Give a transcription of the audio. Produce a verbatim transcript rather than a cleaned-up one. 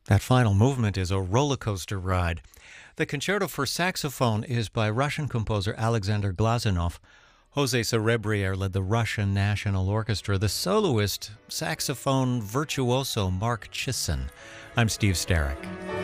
That final movement is a roller coaster ride. The concerto for saxophone is by Russian composer Alexander Glazunov. Jose Cerebrier led the Russian National Orchestra. The soloist, saxophone virtuoso Mark Chissen. I'm Steve Starrick.